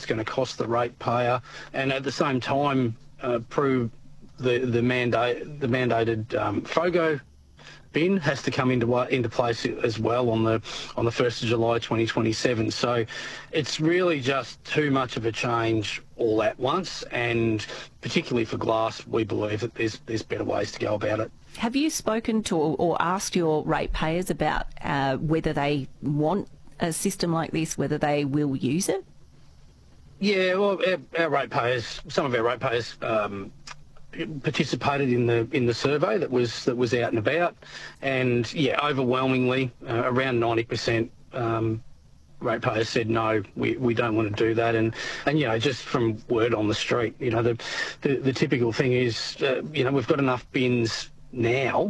it's going to cost the ratepayer, and at the same time prove the mandated FOGO bin has to come into place as well on the 1st of July 2027. So it's really just too much of a change all at once, and particularly for glass, we believe that there's better ways to go about it. Have you spoken to or asked your ratepayers about whether they want a system like this, whether they will use it? Yeah, well, our ratepayers, some of our ratepayers participated in the survey that was out and about, and yeah, overwhelmingly around 90% ratepayers said no, we don't want to do that, and you know, just from word on the street, you know, the typical thing is you know, we've got enough bins now.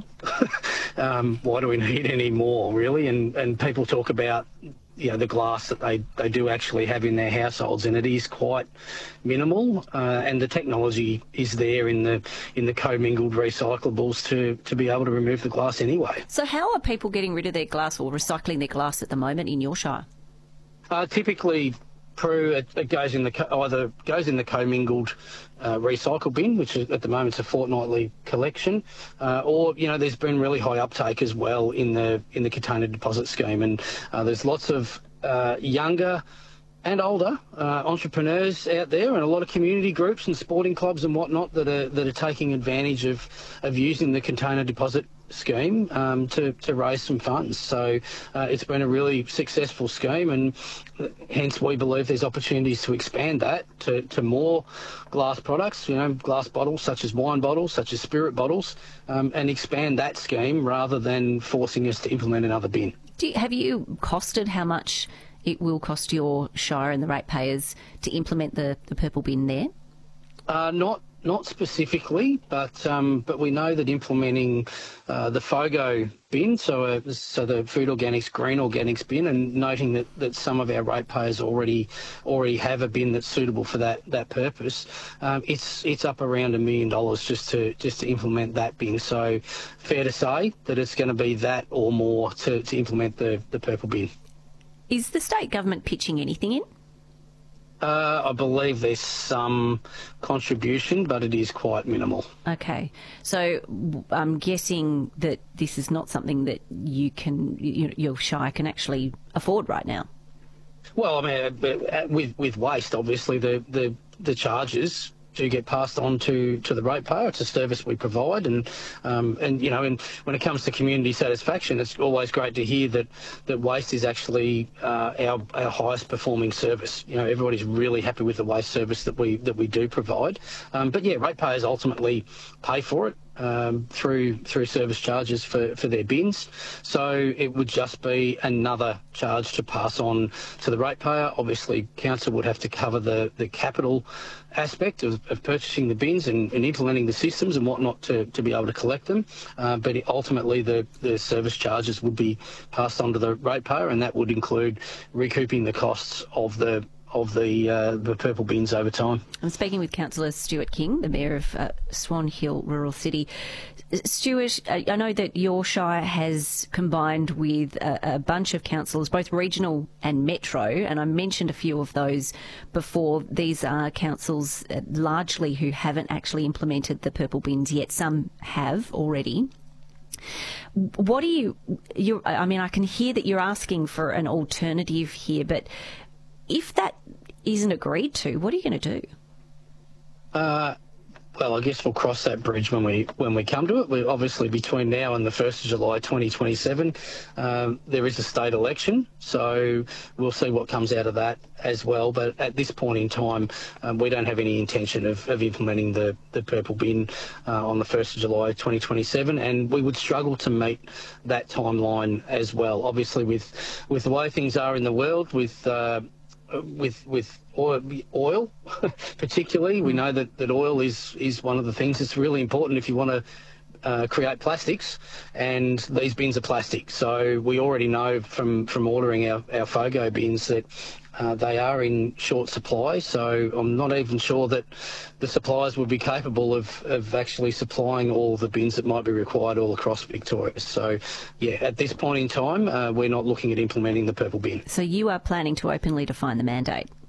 Why do we need any more, really? And people talk about, you know, the glass that they do actually have in their households, and it is quite minimal, and the technology is there in the commingled recyclables to be able to remove the glass anyway. So how are people getting rid of their glass or recycling their glass at the moment in your shire? Typically, it goes in either goes in the commingled recycle bin, which is, at the moment, is a fortnightly collection, or you know, there's been really high uptake as well in the container deposit scheme, and there's lots of younger and older entrepreneurs out there, and a lot of community groups and sporting clubs and whatnot that are taking advantage of using the container deposit scheme to raise some funds. So it's been a really successful scheme, and hence we believe there's opportunities to expand that to more glass products, you know, glass bottles such as wine bottles, such as spirit bottles, and expand that scheme rather than forcing us to implement another bin. Have you costed how much it will cost your shire and the ratepayers to implement the purple bin there? Not specifically, but we know that implementing the FOGO bin, so the Food Organics Green Organics bin, and noting that some of our ratepayers already have a bin that's suitable for that purpose, it's up around $1 million just to implement that bin. So fair to say that it's going to be that or more to implement the purple bin. Is the state government pitching anything in? I believe there's some contribution, but it is quite minimal. Okay. So I'm guessing that this is not something that your shire can actually afford right now. Well, I mean, with waste, obviously the charges do get passed on to the ratepayer. It's a service we provide, and you know, and when it comes to community satisfaction, it's always great to hear that waste is actually our highest performing service. You know, everybody's really happy with the waste service that we do provide. But yeah, ratepayers ultimately pay for it through service charges for their bins. So it would just be another charge to pass on to the ratepayer. Obviously, council would have to cover the capital aspect of purchasing the bins and implementing the systems and whatnot to be able to collect them. But ultimately, the service charges would be passed on to the ratepayer, and that would include recouping the costs of the purple bins over time. I'm speaking with Councillor Stuart King, the Mayor of Swan Hill Rural City. Stuart, I know that your shire has combined with a bunch of councils, both regional and metro, and I mentioned a few of those before. These are councils largely who haven't actually implemented the purple bins yet. Some have already. What do you I mean, I can hear that you're asking for an alternative here, but if that isn't agreed to, what are you going to do? Well, I guess we'll cross that bridge when we come to it. We're obviously, between now and the 1st of July 2027, there is a state election, so we'll see what comes out of that as well. But at this point in time, we don't have any intention of implementing the purple bin on the 1st of July 2027, and we would struggle to meet that timeline as well. Obviously, with the way things are in the world, with oil particularly, we know that oil is one of the things that's really important if you want to create plastics, and these bins are plastic. So we already know from ordering our FOGO bins that they are in short supply, so I'm not even sure that the suppliers would be capable of actually supplying all the bins that might be required all across Victoria. So, yeah, at this point in time, we're not looking at implementing the purple bin. So you are planning to openly define the mandate?